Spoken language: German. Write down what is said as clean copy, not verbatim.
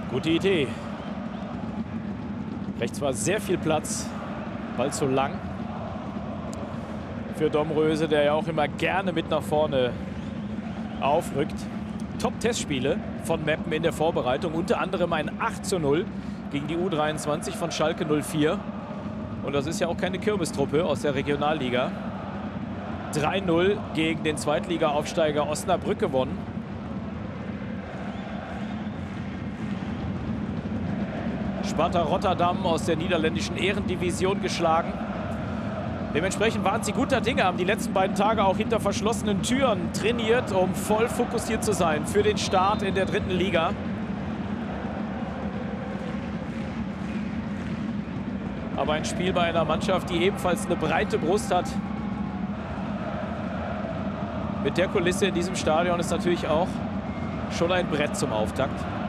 Gute Idee. Rechts war sehr viel Platz. Ball zu lang für Domröse, der ja auch immer gerne mit nach vorne aufrückt. Top-Testspiele von Meppen in der Vorbereitung. Unter anderem ein 8:0 gegen die U23 von Schalke 04. Und das ist ja auch keine Kirmestruppe aus der Regionalliga. 3:0 gegen den Zweitliga-Aufsteiger Osnabrück gewonnen. Sparta Rotterdam aus der niederländischen Ehrendivision geschlagen. Dementsprechend waren sie guter Dinge, haben die letzten beiden Tage auch hinter verschlossenen Türen trainiert, um voll fokussiert zu sein für den Start in der 3. Liga. Aber ein Spiel bei einer Mannschaft, die ebenfalls eine breite Brust hat. Mit der Kulisse in diesem Stadion ist natürlich auch schon ein Brett zum Auftakt.